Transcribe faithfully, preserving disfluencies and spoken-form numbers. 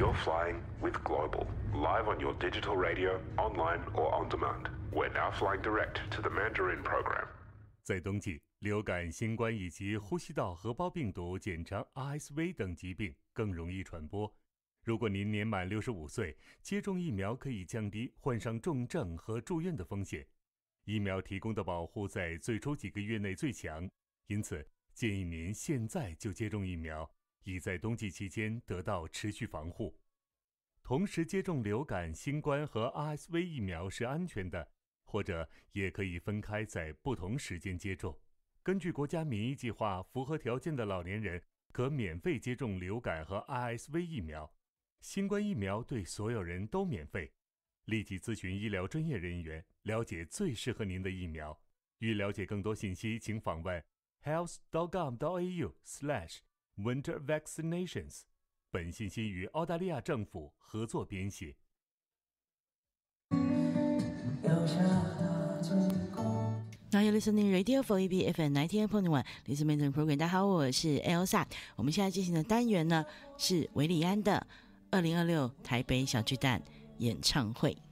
You're flying with Global, live on your digital radio, online or on demand. We're now flying direct to the Mandarin program. 在冬季，流感、新冠以及呼吸道合胞病毒简称 R S V 等疾病更容易传播。如果您年满六十五岁，接种疫苗可以降低患上重症和住院的风险。疫苗提供的保护在最初几个月内最强，因此建议您现在就接种疫苗，以在冬季期间得到持续防护。同时接种流感、新冠和 R S V 疫苗是安全的，或者也可以分开在不同时间接种。根据国家免疫计划，符合条件的老年人可免费接种流感和 R S V 疫苗。新冠疫苗对所有人都免费。立即咨询医疗专业人员，了解最适合您的疫苗。欲了解更多信息，请访问 health dot gov dot a u slash winter vaccinations。本信息与澳大利亚政府合作编写。 Now you're listening Radio for E B F M ninety-eight point one Listen Mandarin Program。 大家好，我是 Elsa。 我们现在进行的单元呢是维里安的二零二六台北小巨蛋演唱会。